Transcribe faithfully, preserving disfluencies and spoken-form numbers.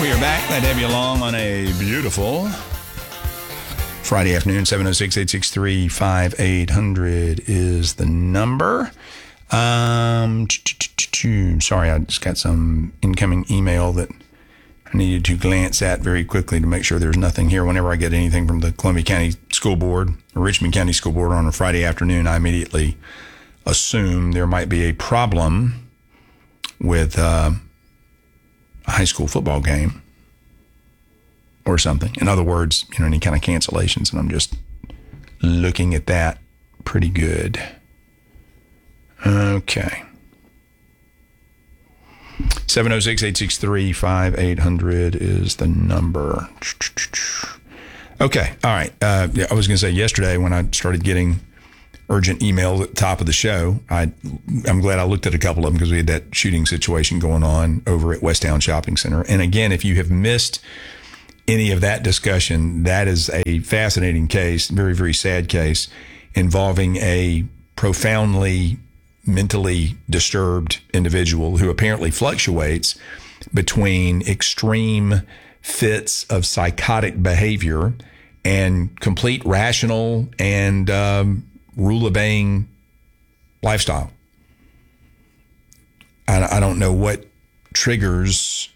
We are back. Glad to have you along on a beautiful Friday afternoon. seven oh six, eight six three, five eight hundred is the number. Um, sorry, I just got some incoming email that I needed to glance at very quickly to make sure there's nothing here. Whenever I get anything from the Columbia County School Board or Richmond County School Board on a Friday afternoon, I immediately assume there might be a problem with uh, a high school football game or something. In other words, you know, any kind of cancellations, and I'm just looking at that pretty good. Okay. seven oh six, eight six three, five eight hundred is the number. Okay. All right. Uh, yeah, I was going to say yesterday when I started getting urgent emails at the top of the show, I, I'm glad I looked at a couple of them because we had that shooting situation going on over at Westtown Shopping Center. And again, if you have missed any of that discussion, that is a fascinating case, very, very sad case involving a profoundly mentally disturbed individual who apparently fluctuates between extreme fits of psychotic behavior and complete rational and um, rule-obeying lifestyle. I, I don't know what triggers